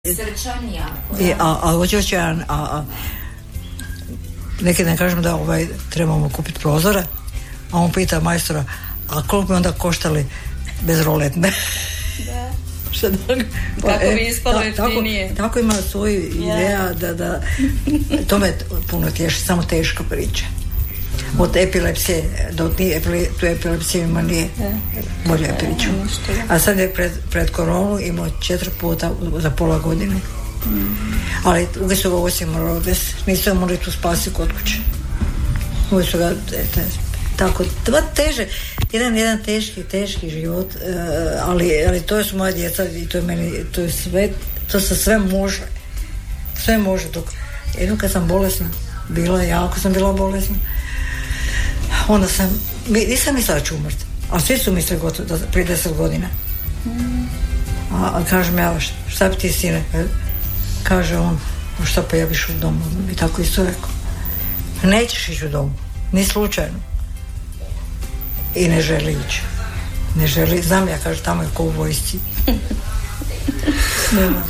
Srčanija. A hoće jedan, neki dan kažemo da trebamo kupiti prozore, a on pita majstora, a koliko bi onda koštali bezroletne? Da. Kako bi ispalo jeftinije. Tako ima svoju ideja da to me puno tješi, samo teška priča. Od epilepsije do tu epilepsiju ima nije bolje priču. A sad je pred koronu imao 4 puta za pola godine. Ali uvijek su ga osim rodes, nisu ga mogli tu spasiti kod kuće. Uvijek su ga tako, teže, jedan teški život, ali to su moja djeca i to je meni, to je sve, to se sve može dok, jednom kad sam bolesna jako sam bila bolesna, onda nisam mislila da ću umrti, a svi su mislili gotovo da prije 10 godina. A kažem ja, šta bi ti sine? Kaže on, šta pa ja biš u domu? I tako isto rekao. Nećeš ići u domu, ni slučajno. I ne želi ići. Ne želi, znam ja, kaže, tamo je ko u vojsci.